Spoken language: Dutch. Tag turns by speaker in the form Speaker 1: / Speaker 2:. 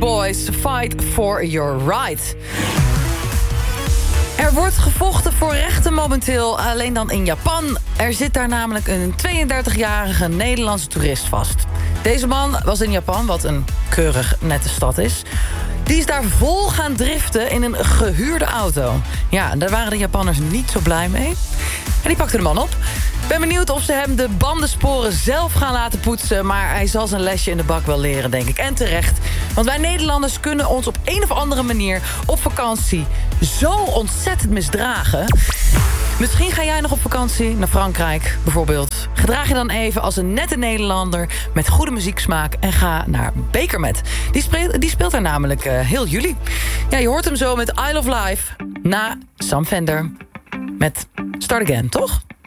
Speaker 1: Boys, Fight for Your Right. Er wordt gevochten voor rechten momenteel, alleen dan in Japan. Er zit daar namelijk een 32-jarige Nederlandse toerist vast. Deze man was in Japan, wat een keurig nette stad is. Die is daar vol gaan driften in een gehuurde auto. Ja, daar waren de Japanners niet zo blij mee. En die pakte de man op. Ik ben benieuwd of ze hem de bandensporen zelf gaan laten poetsen. Maar hij zal zijn lesje in de bak wel leren, denk ik. En terecht. Want wij Nederlanders kunnen ons op een of andere manier op vakantie zo ontzettend misdragen. Misschien ga jij nog op vakantie naar Frankrijk, bijvoorbeeld. Gedraag je dan even als een nette Nederlander met goede muzieksmaak en ga naar Bekermet. Die speelt daar namelijk heel juli. Ja, je hoort hem zo met I Love Life na Sam Fender met Start Again, toch?